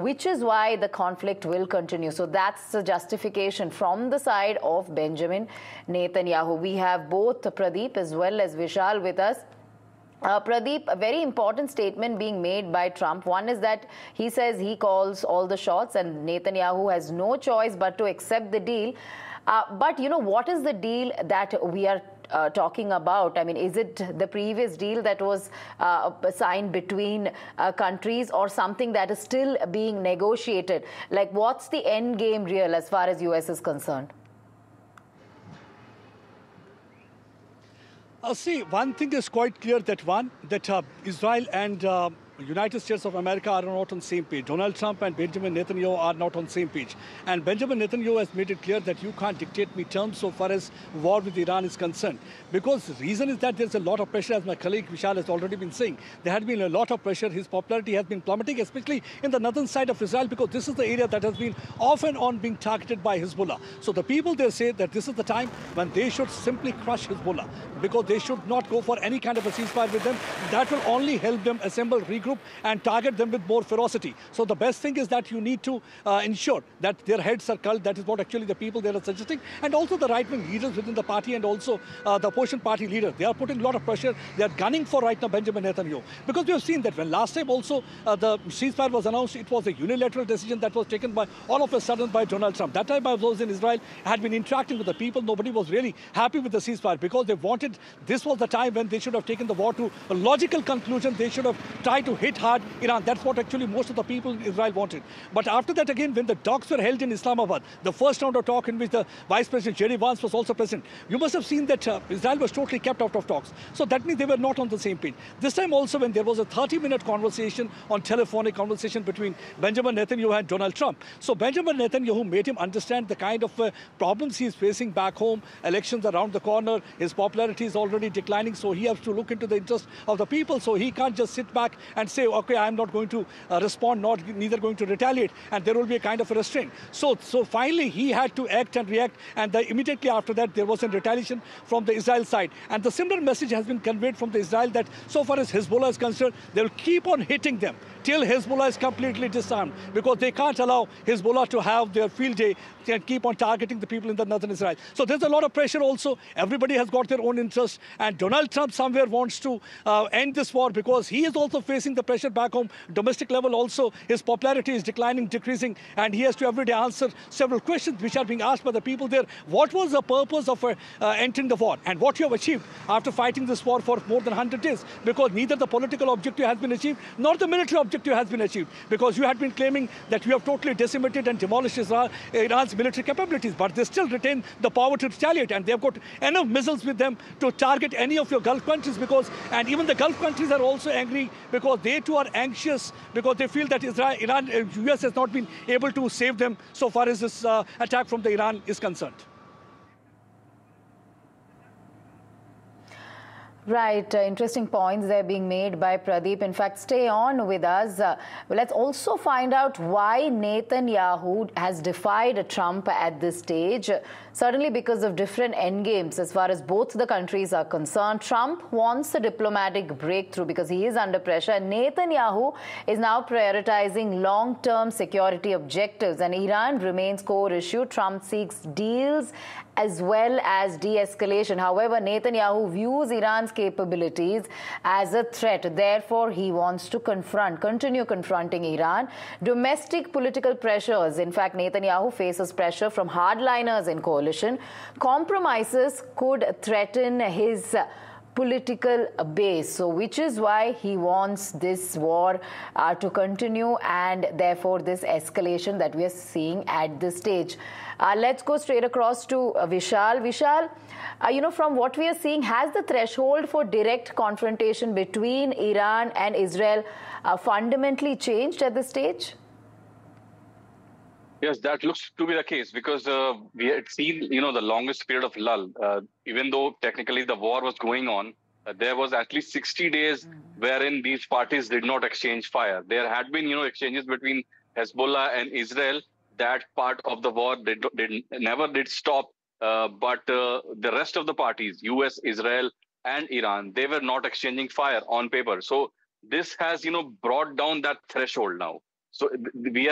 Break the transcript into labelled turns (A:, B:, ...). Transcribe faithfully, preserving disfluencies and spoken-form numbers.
A: which is why the conflict will continue. So that's the justification from the side of Benjamin Netanyahu. We have both Pradeep as well as Vishal with us. Uh, Pradeep, a very important statement being made by Trump. One is that he says he calls all the shots and Netanyahu has no choice but to accept the deal. Uh, but, you know, what is the deal that we are uh, talking about? I mean, is it the previous deal that was uh, signed between uh, countries or something that is still being negotiated? Like, what's the end game real as far as U S is concerned?
B: Uh, see, one thing is quite clear that one, that uh, Israel and uh, United States of America are not on the same page. Donald Trump and Benjamin Netanyahu are not on the same page. And Benjamin Netanyahu has made it clear that you can't dictate me terms so far as war with Iran is concerned. Because the reason is that there's a lot of pressure, as my colleague Vishal has already been saying. There had been a lot of pressure. His popularity has been plummeting, especially in the northern side of Israel, because this is the area that has been off and on being targeted by Hezbollah. So the people there say that this is the time when they should simply crush Hezbollah, because they should not go for any kind of a ceasefire with them. That will only help them assemble, regroup, and target them with more ferocity. So the best thing is that you need to uh, ensure that their heads are culled. That is what actually the people there are suggesting. And also the right-wing leaders within the party and also uh, the opposition party leader. They are putting a lot of pressure. They are gunning for right now Benjamin Netanyahu. Because we have seen that when last time also uh, the ceasefire was announced, it was a unilateral decision that was taken by all of a sudden by Donald Trump. That time I was in Israel, had been interacting with the people. Nobody was really happy with the ceasefire because they wanted, this was the time when they should have taken the war to a logical conclusion. They should have tried to hit hard Iran. That's what actually most of the people in Israel wanted. But after that again, when the talks were held in Islamabad, the first round of talk in which the Vice President J D Vance was also present, you must have seen that uh, Israel was totally kept out of talks. So that means they were not on the same page. This time also when there was a thirty minute conversation on telephonic conversation between Benjamin Netanyahu and Donald Trump. So Benjamin Netanyahu made him understand the kind of uh, problems he is facing back home, elections around the corner, his popularity is already declining, so he has to look into the interest of the people. So he can't just sit back and say, okay, I'm not going to uh, respond, not neither going to retaliate, and there will be a kind of a restraint. So, so finally he had to act and react, and the, immediately after that there was a retaliation from the Israel side. And the similar message has been conveyed from the Israel that so far as Hezbollah is concerned, they'll keep on hitting them till Hezbollah is completely disarmed, because they can't allow Hezbollah to have their field day and keep on targeting the people in the northern Israel. So there's a lot of pressure also. Everybody has got their own interest, and Donald Trump somewhere wants to uh, end this war because he is also facing the pressure back home. Domestic level also, his popularity is declining, decreasing, and he has to every day answer several questions which are being asked by the people there. What was the purpose of uh, uh, entering the war, and what you have achieved after fighting this war for more than one hundred days? Because neither the political objective has been achieved, nor the military objective has been achieved, because you had been claiming that you have totally decimated and demolished Israel, Iran's military capabilities, but they still retain the power to retaliate, and they've got enough missiles with them to target any of your Gulf countries, because, and even the Gulf countries are also angry because they too are anxious, because they feel that Israel, Iran, U S has not been able to save them so far as this uh, attack from the Iran is concerned.
A: Right, uh, interesting points there being made by Pradeep. In fact, stay on with us. Uh, let's also find out why Netanyahu has defied Trump at this stage. Uh, certainly because of different endgames as far as both the countries are concerned. Trump wants a diplomatic breakthrough because he is under pressure. And Netanyahu is now prioritizing long-term security objectives, and Iran remains core issue. Trump seeks deals as well as de-escalation. However, Netanyahu views Iran's capabilities as a threat. Therefore, he wants to confront, continue confronting Iran. Domestic political pressures. In fact, Netanyahu faces pressure from hardliners in coalition. Compromises could threaten his political base, so which is why he wants this war uh, to continue, and therefore this escalation that we are seeing at this stage. Uh, let's go straight across to uh, Vishal. Vishal, uh, you know, from what we are seeing, has the threshold for direct confrontation between Iran and Israel uh, fundamentally changed at this stage?
C: Yes, that looks to be the case, because uh, we had seen, you know, the longest period of lull. Uh, even though technically the war was going on, uh, there was at least sixty days wherein these parties did not exchange fire. There had been, you know, exchanges between Hezbollah and Israel. That part of the war did, did never did stop. Uh, but uh, the rest of the parties, U S, Israel, and Iran, they were not exchanging fire on paper. So this has, you know, brought down that threshold now. So we are